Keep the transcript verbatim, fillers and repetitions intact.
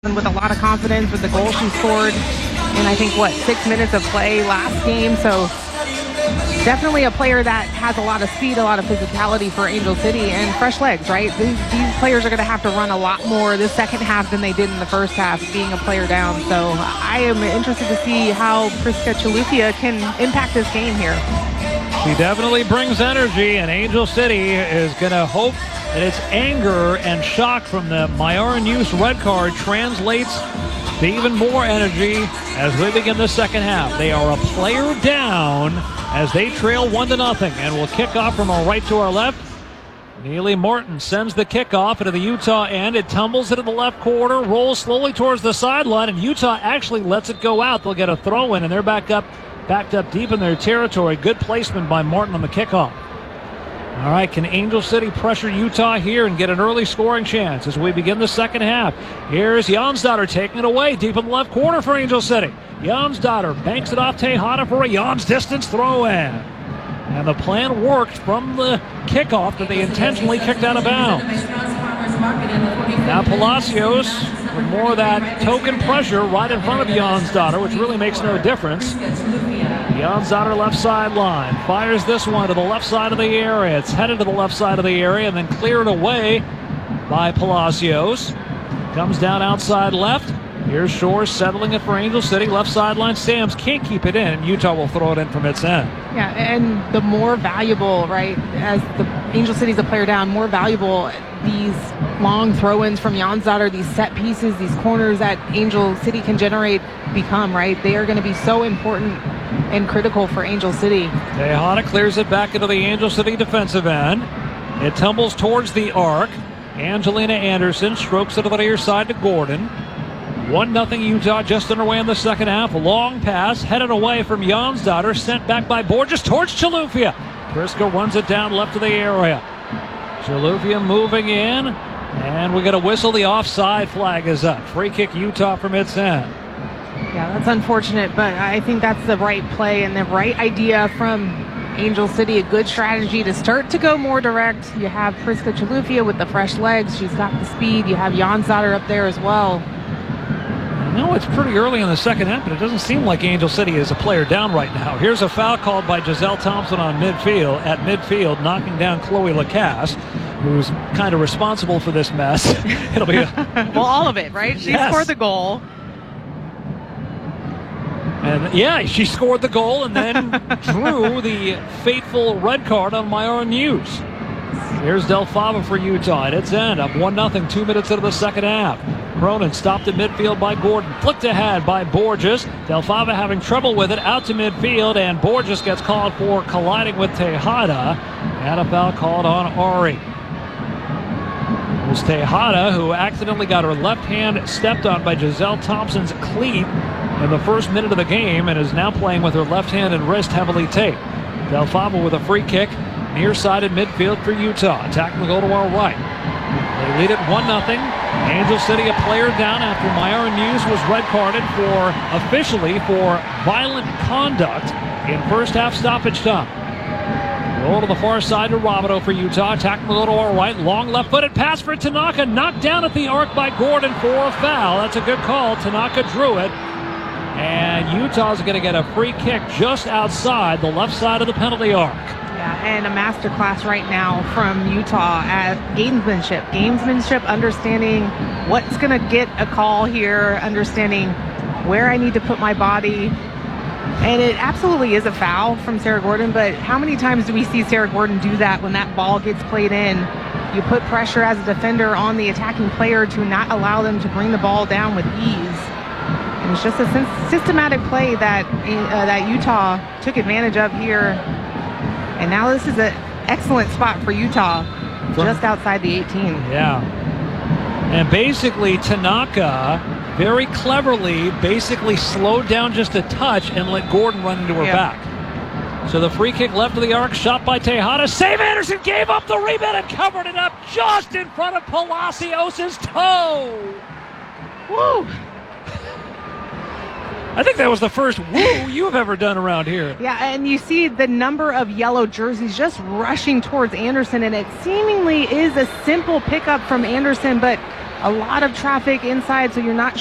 with a lot of confidence with the goal she scored in, I think, what, six minutes of play last game. So definitely a player that has a lot of speed, a lot of physicality for Angel City, and fresh legs, right? These, these players are going to have to run a lot more this second half than they did in the first half, being a player down. So I am interested to see how Priska Chilufya can impact this game here. She definitely brings energy, and Angel City is going to hope that its anger and shock from the Myron Hughes red card translates to even more energy as we begin the second half. They are a player down as they trail one to nothing, and will kick off from our right to our left. Neely Martin sends the kickoff into the Utah end. It tumbles into the left corner, rolls slowly towards the sideline, and Utah actually lets it go out. They'll get a throw in, and they're back up, backed up deep in their territory. Good placement by Martin on the kickoff. All right, can Angel City pressure Utah here and get an early scoring chance as we begin the second half? Here's Jonsdottir taking it away deep in the left corner for Angel City. Jonsdottir banks it off Tejada for a Jans distance throw in. And the plan worked from the kickoff that they intentionally kicked out of bounds. Now Palacios with more of that token pressure right in front of Jonsdottir, which really makes no difference. Jonsdottir left sideline, fires this one to the left side of the area. It's headed to the left side of the area and then cleared away by Palacios. Comes down outside left. Here's Shore settling it for Angel City. Left sideline, Sams can't keep it in. Utah will throw it in from its end. Yeah, and the more valuable, right, as the Angel City's a player down, more valuable these long throw-ins from Jonsdottir, these set pieces, these corners that Angel City can generate become, right? They are going to be so important and critical for Angel City. Tejada clears it back into the Angel City defensive end. It tumbles towards the arc. Angelina Anderson strokes it to the near side to Gordon. one nothing Utah just underway in the second half. A long pass headed away from Jonsdottir, sent back by Borges towards Chilufya. Priska runs it down left of the area. Chilufya moving in, and we got a whistle. The offside flag is up. Free kick Utah from its end. Yeah, that's unfortunate, but I think that's the right play and the right idea from Angel City. A good strategy to start to go more direct. You have Priska Chilufya with the fresh legs. She's got the speed. You have Jonsdottir up there as well. No, it's pretty early in the second half, but it doesn't seem like Angel City is a player down right now. Here's a foul called by Giselle Thompson on midfield, at midfield, knocking down Chloe Lacasse, who's kind of responsible for this mess. It'll be a well, all of it, right? She yes. scored the goal. And yeah, she scored the goal and then drew the fateful red card on Myron Hughes. Here's Del Fava for Utah at its end, up one nothing, two minutes into the second half. Cronin stopped at midfield by Gordon, flicked ahead by Borges. Del Fava having trouble with it, out to midfield, and Borges gets called for colliding with Tejada, and a foul called on Ari. It was Tejada who accidentally got her left hand stepped on by Giselle Thompson's cleat in the first minute of the game, and is now playing with her left hand and wrist heavily taped. Del Fava with a free kick, near side in midfield for Utah, attacking the goal to our right. They lead it one nothing. Angel City a player down after Myron Hughes was red carded for, officially, for violent conduct in first half stoppage time. Roll to the far side to Robideau for Utah, attacking the goal to our right. Long left-footed pass for Tanaka, knocked down at the arc by Gordon for a foul. That's a good call. Tanaka drew it. And Utah's going to get a free kick just outside the left side of the penalty arc. Yeah, and a masterclass right now from Utah at gamesmanship. Gamesmanship, understanding what's going to get a call here, understanding where I need to put my body. And it absolutely is a foul from Sarah Gordon, but how many times do we see Sarah Gordon do that when that ball gets played in? You put pressure as a defender on the attacking player to not allow them to bring the ball down with ease. And it's just a systematic play that uh, that Utah took advantage of here. And now this is an excellent spot for Utah, just outside the eighteen. Yeah. And basically, Tanaka very cleverly basically slowed down just a touch and let Gordon run into her yeah. back. So the free kick left of the arc, shot by Tejada. Save Anderson, gave up the rebound and covered it up just in front of Palacios' toe. Woo! I think that was the first woo you've ever done around here. Yeah, and you see the number of yellow jerseys just rushing towards Anderson, and it seemingly is a simple pickup from Anderson, but a lot of traffic inside, so you're not